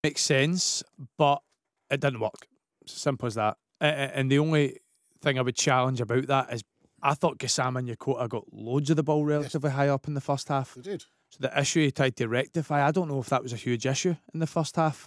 Makes sense, but it didn't work. Simple as that. And the only thing I would challenge about that is I thought Gassama and Yokota got loads of the ball relatively high up in the first half. They did. So the issue he tried to rectify, I don't know if that was a huge issue in the first half.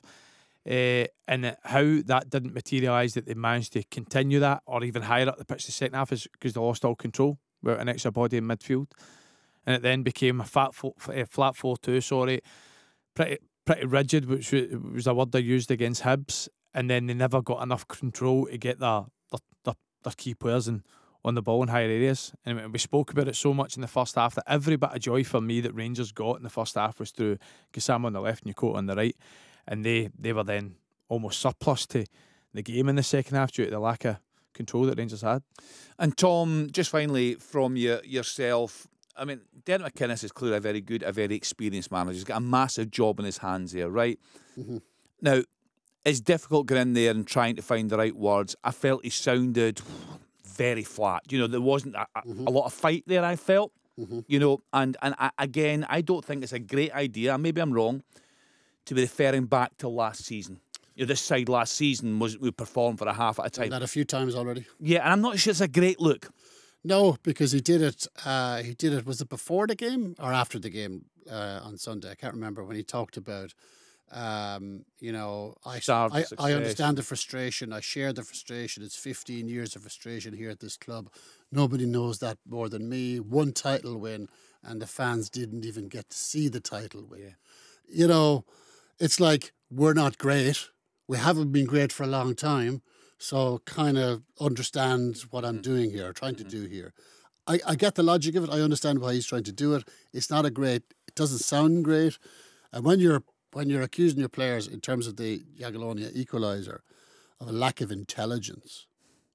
And how that didn't materialise, that they managed to continue that or even higher up the pitch the second half, is because they lost all control without an extra body in midfield. And it then became a flat 4-2, sorry. Pretty rigid, which was a word they used against Hibs. And then they never got enough control to get their key players on the ball in higher areas. And we spoke about it so much in the first half that every bit of joy for me that Rangers got in the first half was through Gassama on the left and Yokota on the right. And they were then almost surplus to the game in the second half due to the lack of control that Rangers had. And Tom, just finally from yourself, I mean, Derek McInnes is clearly a very experienced manager. He's got a massive job in his hands here, right? Mm-hmm. Now, it's difficult getting in there and trying to find the right words. I felt he sounded very flat. You know, there wasn't a lot of fight there, I felt. Mm-hmm. You know, and again, I don't think it's a great idea, maybe I'm wrong, to be referring back to last season. You know, this side last season we performed for a half at a time. That a few times already. Yeah, and I'm not sure it's a great look. No, because he did it. Was it before the game or after the game on Sunday? I can't remember, when he talked about, you know, I understand the frustration. I share the frustration. It's 15 years of frustration here at this club. Nobody knows that more than me. One title win, and the fans didn't even get to see the title win. Yeah. You know, it's like, we're not great. We haven't been great for a long time. So kind of understand what I'm doing here, trying to do here. I get the logic of it. I understand why he's trying to do it. It's not it doesn't sound great. And when you're accusing your players, in terms of the Jagiellonia equaliser, of a lack of intelligence,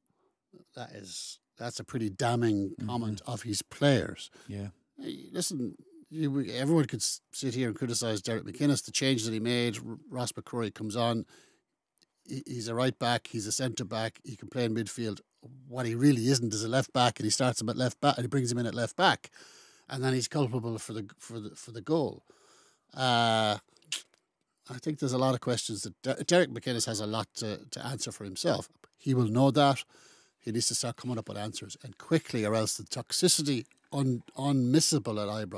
that's a pretty damning comment of his players. Yeah. Hey, listen, everyone could sit here and criticise Derek McInnes, the changes that he made. Ross McCrory comes on. He's a right back. He's a centre back. He can play in midfield. What he really isn't is a left back, and he starts him at left back, and he brings him in at left back, and then he's culpable for the goal. I think there's a lot of questions that Derek McInnes has a lot to answer for himself. He will know that. He needs to start coming up with answers, and quickly, or else the toxicity unmissable at Ibrox